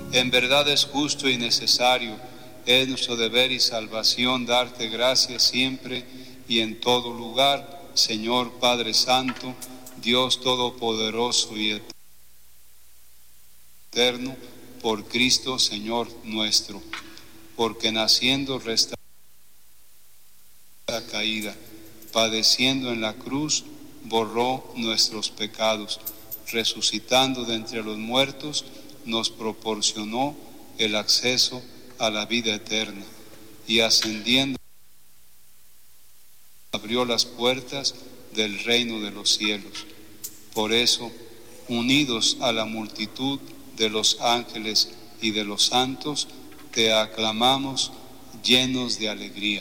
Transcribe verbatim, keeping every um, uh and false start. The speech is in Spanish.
En verdad es justo y necesario, es nuestro deber y salvación darte gracias siempre y en todo lugar, Señor Padre Santo, Dios Todopoderoso y eterno, por Cristo Señor nuestro, porque naciendo restauró la caída, padeciendo en la cruz, borró nuestros pecados, resucitando de entre los muertos, nos proporcionó el acceso a la vida eterna, y ascendiendo abrió las puertas del reino de los cielos. Por eso, unidos a la multitud de los ángeles y de los santos, te aclamamos llenos de alegría.